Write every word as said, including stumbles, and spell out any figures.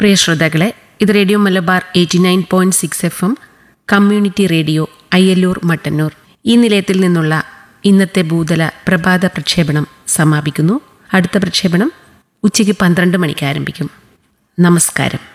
പ്രിയ ശ്രോതാക്കളെ, ഇത് radio Malabar eighty nine point six F M community radio Ayyallur Mattannur. ഈ നിലയത്തിൽ നിന്നുള്ള ഇന്നത്തെ ഭൂതല പ്രഭാത പ്രക്ഷേപണം സമാപിക്കുന്നു. അടുത്ത പ്രക്ഷേപണം ഉച്ചയ്ക്ക് പന്ത്രണ്ട് മണിക്ക് ആരംഭിക്കും. നമസ്കാരം.